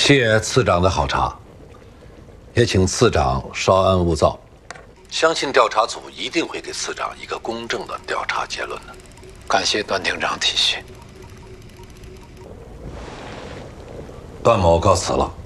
谢次长的好茶，也请次长稍安勿躁。相信调查组一定会给次长一个公正的调查结论的。 感谢段厅长体恤。 段某告辞了。